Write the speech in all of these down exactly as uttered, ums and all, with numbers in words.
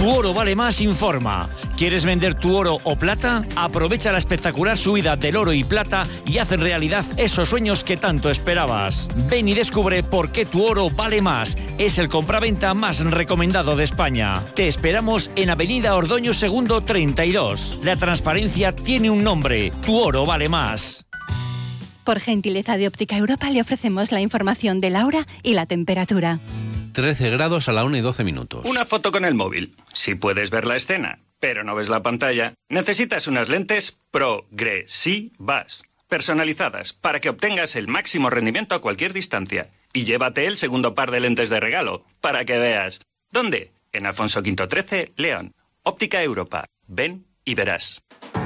Tu Oro Vale Más informa. ¿Quieres vender tu oro o plata? Aprovecha la espectacular subida del oro y plata y haz realidad esos sueños que tanto esperabas. Ven y descubre por qué tu oro vale más. Es el compraventa más recomendado de España. Te esperamos en Avenida Ordoño segundo treinta y dos. La transparencia tiene un nombre. Tu oro vale más. Por gentileza de Óptica Europa le ofrecemos la información de la hora y la temperatura. trece grados a la una y doce minutos. Una foto con el móvil. Si puedes ver la escena, pero no ves la pantalla, necesitas unas lentes progresivas, personalizadas, para que obtengas el máximo rendimiento a cualquier distancia. Y llévate el segundo par de lentes de regalo, para que veas. ¿Dónde? En Alfonso Quinto trece, León. Óptica Europa. Ven y verás.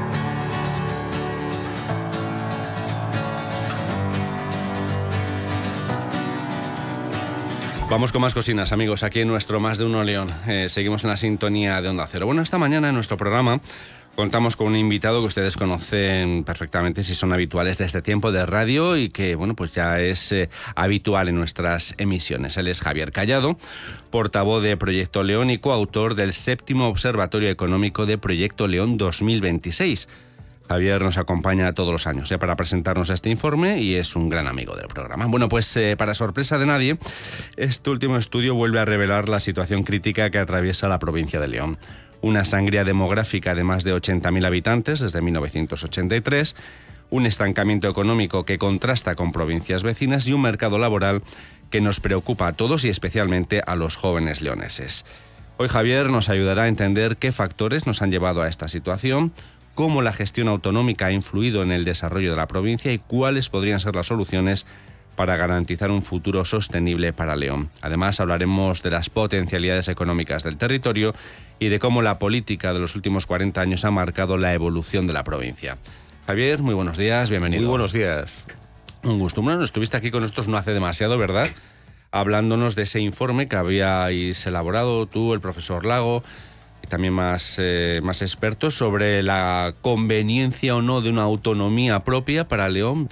Vamos con más cocinas, amigos, aquí en nuestro Más de Uno León. Eh, seguimos en la sintonía de Onda Cero. Bueno, esta mañana en nuestro programa contamos con un invitado que ustedes conocen perfectamente si son habituales de este tiempo de radio y que, bueno, pues ya es eh, habitual en nuestras emisiones. Él es Javier Callado, portavoz de Proyecto León y coautor del séptimo Observatorio Económico de Proyecto León dos mil veintiséis. Javier nos acompaña todos los años eh, para presentarnos este informe y es un gran amigo del programa. Bueno, pues eh, para sorpresa de nadie, este último estudio vuelve a revelar la situación crítica que atraviesa la provincia de León. Una sangría demográfica de más de ochenta mil habitantes desde mil novecientos ochenta y tres, un estancamiento económico que contrasta con provincias vecinas y un mercado laboral que nos preocupa a todos y especialmente a los jóvenes leoneses. Hoy Javier nos ayudará a entender qué factores nos han llevado a esta situación, cómo la gestión autonómica ha influido en el desarrollo de la provincia y cuáles podrían ser las soluciones para garantizar un futuro sostenible para León. Además, hablaremos de las potencialidades económicas del territorio y de cómo la política de los últimos cuarenta años ha marcado la evolución de la provincia. Javier, muy buenos días, bienvenido. Muy buenos días. Un gusto. Bueno, estuviste aquí con nosotros no hace demasiado, ¿verdad? Hablándonos de ese informe que habíais elaborado tú, el profesor Lago, y también más, eh, más expertos sobre la conveniencia o no de una autonomía propia para León.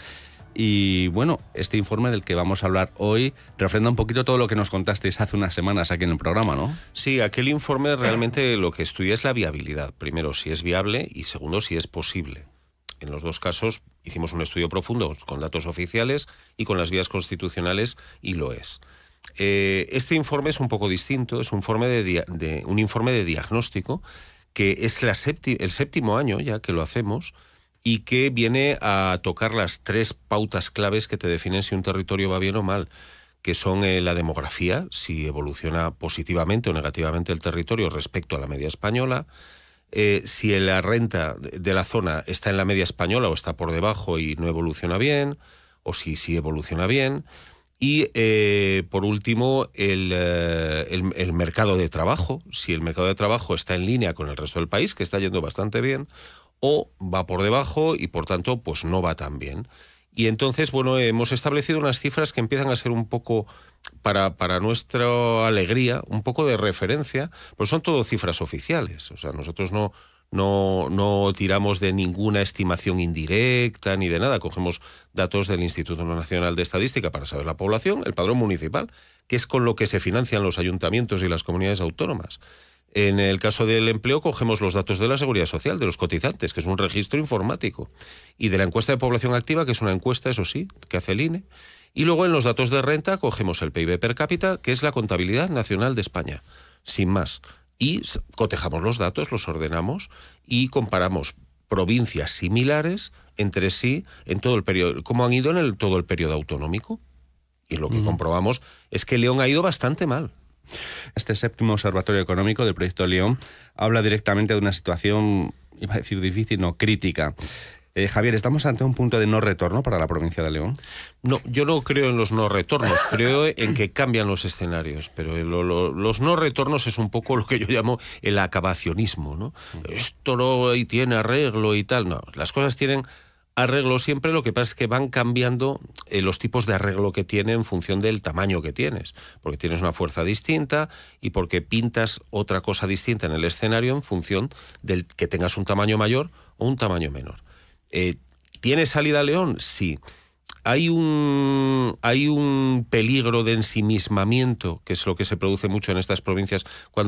Y bueno, este informe del que vamos a hablar hoy refrenda un poquito todo lo que nos contasteis hace unas semanas aquí en el programa, ¿no? Sí, aquel informe realmente lo que estudia es la viabilidad. Primero, si es viable y segundo, si es posible. En los dos casos hicimos un estudio profundo con datos oficiales y con las vías constitucionales y lo es. Eh, este informe es un poco distinto, es un informe de, dia- de, un informe de diagnóstico que es la sépti- el séptimo año ya que lo hacemos y que viene a tocar las tres pautas claves que te definen si un territorio va bien o mal, que son eh, la demografía, si evoluciona positivamente o negativamente el territorio respecto a la media española, eh, si la renta de la zona está en la media española o está por debajo y no evoluciona bien, o si sí evoluciona bien. Y, eh, por último, el, eh, el, el mercado de trabajo. Si el mercado de trabajo está en línea con el resto del país, que está yendo bastante bien, o va por debajo y, por tanto, pues no va tan bien. Y entonces, bueno, hemos establecido unas cifras que empiezan a ser un poco, para, para nuestra alegría, un poco de referencia, pues son todo cifras oficiales. O sea, nosotros no... No, no tiramos de ninguna estimación indirecta ni de nada. Cogemos datos del Instituto Nacional de Estadística para saber la población, el padrón municipal, que es con lo que se financian los ayuntamientos y las comunidades autónomas. En el caso del empleo cogemos los datos de la Seguridad Social, de los cotizantes, que es un registro informático, y de la encuesta de población activa, que es una encuesta, eso sí, que hace el I N E. Y luego en los datos de renta cogemos el P I B per cápita, que es la contabilidad nacional de España, sin más. Y cotejamos los datos, los ordenamos y comparamos provincias similares entre sí en todo el periodo, cómo han ido en el, todo el periodo autonómico. Y lo que uh-huh. comprobamos es que León ha ido bastante mal. Este séptimo Observatorio Económico del Proyecto León habla directamente de una situación, iba a decir difícil, no, crítica. Eh, Javier, ¿estamos ante un punto de no retorno para la provincia de León? No, yo no creo en los no retornos, creo en que cambian los escenarios, pero lo, lo, los no retornos es un poco lo que yo llamo el acabacionismo, ¿no? Esto no y tiene arreglo y tal, no, las cosas tienen arreglo siempre, lo que pasa es que van cambiando eh, los tipos de arreglo que tienen en función del tamaño que tienes, porque tienes una fuerza distinta y porque pintas otra cosa distinta en el escenario en función del que tengas un tamaño mayor o un tamaño menor. Eh, ¿Tiene salida León? Sí. Hay un, hay un peligro de ensimismamiento, que es lo que se produce mucho en estas provincias cuando